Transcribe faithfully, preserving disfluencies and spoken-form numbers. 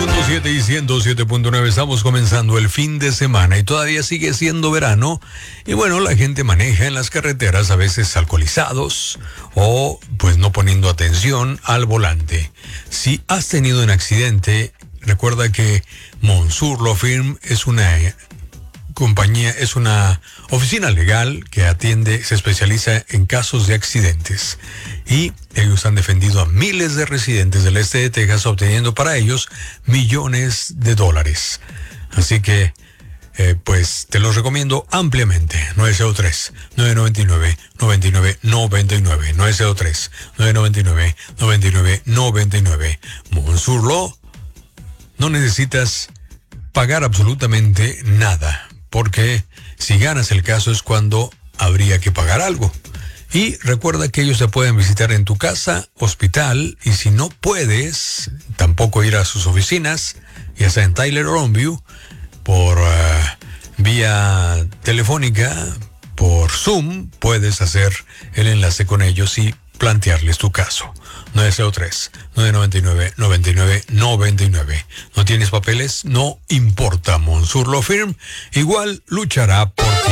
punto siete y ciento siete punto nueve. Estamos comenzando el fin de semana y todavía sigue siendo verano. Y bueno, la gente maneja en las carreteras a veces alcoholizados o pues no poniendo atención al volante. Si has tenido un accidente, recuerda que Monsour Law Firm es una compañía, es una oficina legal que atiende, se especializa en casos de accidentes. Y ellos han defendido a miles de residentes del este de Texas, obteniendo para ellos millones de dólares. Así que, eh, pues, te los recomiendo ampliamente. nueve cero tres, nueve nueve nueve, nueve nueve nueve nueve. nueve cero tres, nueve nueve nueve, nueve nueve nueve nueve. Monsour Law, no necesitas pagar absolutamente nada, porque si ganas el caso es cuando habría que pagar algo. Y recuerda que ellos te pueden visitar en tu casa, hospital, y si no puedes tampoco ir a sus oficinas, ya sea en Tyler o Longview, por uh, vía telefónica, por Zoom, puedes hacer el enlace con ellos y plantearles tu caso. nueve cero tres, nueve nueve nueve, nueve nueve nueve nueve. ¿No tienes papeles? No importa. Monsour Law Firm igual luchará por ti.